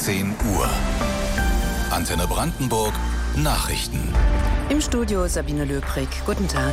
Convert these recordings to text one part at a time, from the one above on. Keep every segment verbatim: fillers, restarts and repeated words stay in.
zehn Uhr. Antenne Brandenburg Nachrichten. Im Studio Sabine Löbrig. Guten Tag.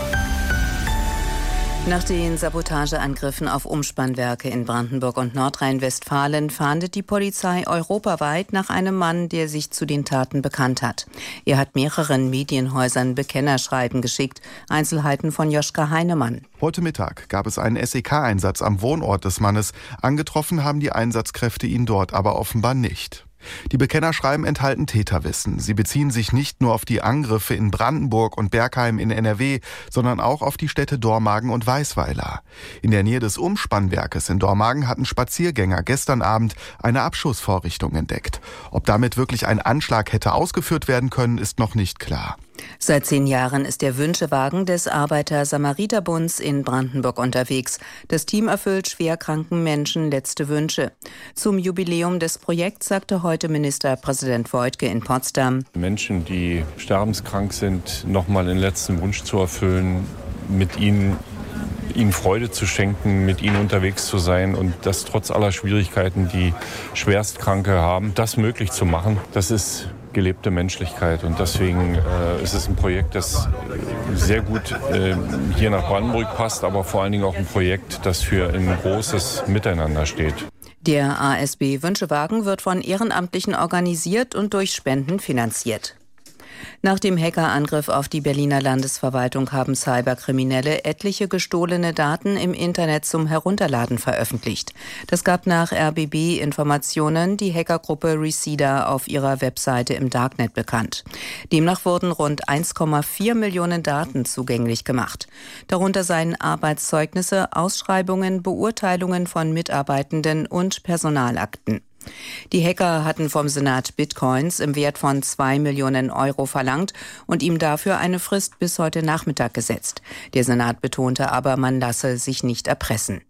Nach den Sabotageangriffen auf Umspannwerke in Brandenburg und Nordrhein-Westfalen fahndet die Polizei europaweit nach einem Mann, der sich zu den Taten bekannt hat. Er hat mehreren Medienhäusern Bekennerschreiben geschickt. Einzelheiten von Joschka Heinemann. Heute Mittag gab es einen S E K-Einsatz am Wohnort des Mannes. Angetroffen haben die Einsatzkräfte ihn dort aber offenbar nicht. Die Bekennerschreiben enthalten Täterwissen. Sie beziehen sich nicht nur auf die Angriffe in Brandenburg und Bergheim in N R W, sondern auch auf die Städte Dormagen und Weisweiler. In der Nähe des Umspannwerkes in Dormagen hatten Spaziergänger gestern Abend eine Abschussvorrichtung entdeckt. Ob damit wirklich ein Anschlag hätte ausgeführt werden können, ist noch nicht klar. Seit zehn Jahren ist der Wünschewagen des Arbeiter-Samariter-Bunds in Brandenburg unterwegs. Das Team erfüllt schwerkranken Menschen letzte Wünsche. Zum Jubiläum des Projekts sagte heute Ministerpräsident Woidke in Potsdam: Menschen, die sterbenskrank sind, nochmal den letzten Wunsch zu erfüllen, mit ihnen ihnen Freude zu schenken, mit ihnen unterwegs zu sein und das trotz aller Schwierigkeiten, die Schwerstkranke haben, das möglich zu machen, das ist gelebte Menschlichkeit. Und deswegen äh, ist es ein Projekt, das sehr gut äh, hier nach Brandenburg passt, aber vor allen Dingen auch ein Projekt, das für ein großes Miteinander steht. Der A S B-Wünschewagen wird von Ehrenamtlichen organisiert und durch Spenden finanziert. Nach dem Hackerangriff auf die Berliner Landesverwaltung haben Cyberkriminelle etliche gestohlene Daten im Internet zum Herunterladen veröffentlicht. Das gab nach R B B-Informationen die Hackergruppe Reseda auf ihrer Webseite im Darknet bekannt. Demnach wurden rund eins Komma vier Millionen Daten zugänglich gemacht. Darunter seien Arbeitszeugnisse, Ausschreibungen, Beurteilungen von Mitarbeitenden und Personalakten. Die Hacker hatten vom Senat Bitcoins im Wert von zwei Millionen Euro verlangt und ihm dafür eine Frist bis heute Nachmittag gesetzt. Der Senat betonte aber, man lasse sich nicht erpressen.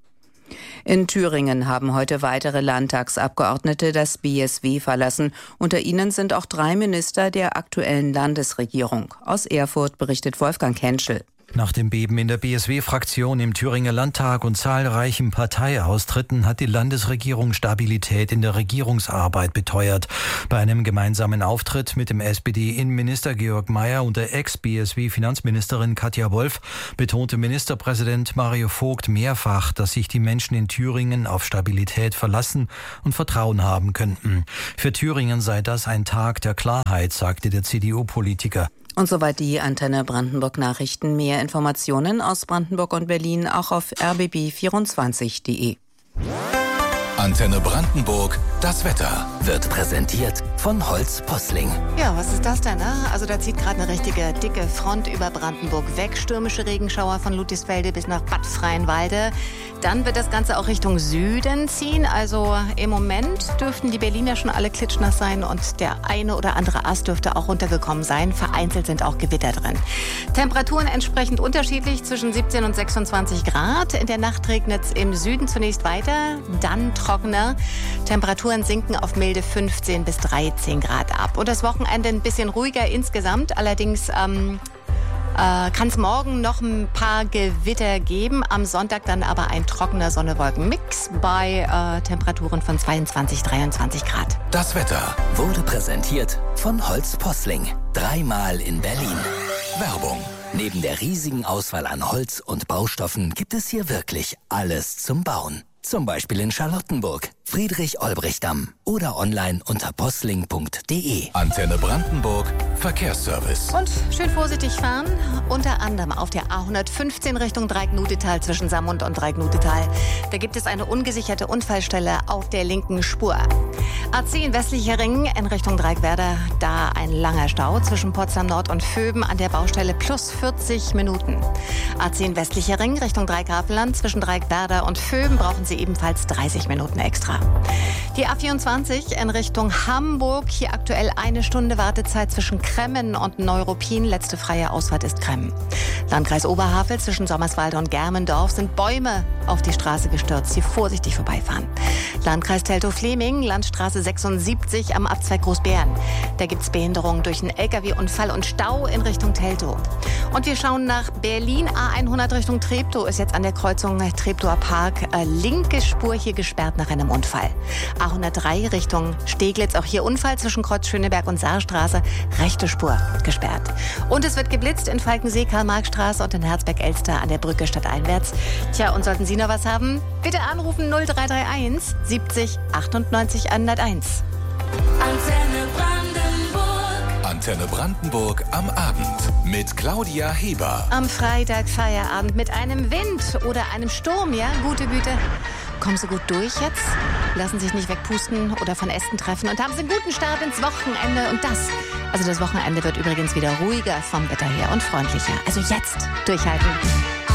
In Thüringen haben heute weitere Landtagsabgeordnete das B S W verlassen. Unter ihnen sind auch drei Minister der aktuellen Landesregierung. Aus Erfurt berichtet Wolfgang Henschel. Nach dem Beben in der B S W-Fraktion im Thüringer Landtag und zahlreichen Parteiaustritten hat die Landesregierung Stabilität in der Regierungsarbeit beteuert. Bei einem gemeinsamen Auftritt mit dem S P D-Innenminister Georg Mayer und der Ex-B S W-Finanzministerin Katja Wolf betonte Ministerpräsident Mario Vogt mehrfach, dass sich die Menschen in Thüringen auf Stabilität verlassen und Vertrauen haben könnten. Für Thüringen sei das ein Tag der Klarheit, sagte der C D U-Politiker. Und soweit die Antenne Brandenburg Nachrichten. Mehr Informationen aus Brandenburg und Berlin auch auf r b b vierundzwanzig punkt de. Antenne Brandenburg, das Wetter wird präsentiert von Holz Posling. Ja, was ist das denn? Ne? Also da zieht gerade eine richtige dicke Front über Brandenburg weg. Stürmische Regenschauer von Ludwigsfelde bis nach Bad Freienwalde. Dann wird das Ganze auch Richtung Süden ziehen. Also im Moment dürften die Berliner schon alle klitschnass sein und der eine oder andere Ast dürfte auch runtergekommen sein. Vereinzelt sind auch Gewitter drin. Temperaturen entsprechend unterschiedlich zwischen siebzehn und sechsundzwanzig Grad. In der Nacht regnet es im Süden zunächst weiter, dann trockener. Temperaturen sinken auf milde fünfzehn bis dreizehn Grad ab. Und das Wochenende ein bisschen ruhiger insgesamt. Allerdings ähm, äh, kann es morgen noch ein paar Gewitter geben. Am Sonntag dann aber ein trockener Sonne-Wolken-Mix bei äh, Temperaturen von zweiundzwanzig, dreiundzwanzig Grad. Das Wetter wurde präsentiert von Holz Posling. Dreimal in Berlin. Werbung. Neben der riesigen Auswahl an Holz und Baustoffen gibt es hier wirklich alles zum Bauen. Zum Beispiel in Charlottenburg, Friedrich-Olbrich-Damm oder online unter posling punkt de. Antenne Brandenburg, Verkehrsservice. Und schön vorsichtig fahren, unter anderem auf der A hundertfünfzehn Richtung Dreiecknudetal zwischen Saarmund und Dreiecknudetal. Da gibt es eine ungesicherte Unfallstelle auf der linken Spur. A zehn westlicher Ring in Richtung Dreieckwerder, da ein langer Stau zwischen Potsdam Nord und Vöben an der Baustelle plus vierzig Minuten. A zehn westlicher Ring Richtung Dreieckhavelland zwischen Dreieckwerder und Vöben brauchen Sie ebenfalls dreißig Minuten extra. Die A vierundzwanzig in Richtung Hamburg, hier aktuell eine Stunde Wartezeit zwischen Kremmen und Neuruppin. Letzte freie Ausfahrt ist Kremmen. Landkreis Oberhavel zwischen Sommerswalde und Germendorf sind Bäume auf die Straße gestürzt. Hier vorsichtig vorbeifahren. Landkreis Teltow-Fleming, Landstraße sechsundsiebzig am Abzweig Großbären. Da gibt es Behinderungen durch einen L K W-Unfall und Stau in Richtung Teltow. Und wir schauen nach Berlin. A hundert Richtung Treptow ist jetzt an der Kreuzung Treptower Park. Äh, linke Spur hier gesperrt nach einem Unfall. A hundertdrei Richtung Steglitz. Auch hier Unfall zwischen Kreuz Schöneberg und Saarstraße. Rechte Spur gesperrt. Und es wird geblitzt in Falkensee, Karl-Marx-Straße und in Herzberg-Elster an der Brücke stadteinwärts. Tja, und sollten Sie noch was haben? Bitte anrufen null drei drei eins siebzig achtundneunzig hunderteins. Antenne Brandenburg. Antenne Brandenburg am Abend mit Claudia Heber. Am Freitag Feierabend mit einem Wind oder einem Sturm, ja? Gute Güte. Kommen Sie gut durch jetzt? Lassen sich nicht wegpusten oder von Ästen treffen und haben Sie einen guten Start ins Wochenende. Und das, also das Wochenende wird übrigens wieder ruhiger vom Wetter her und freundlicher. Also jetzt durchhalten.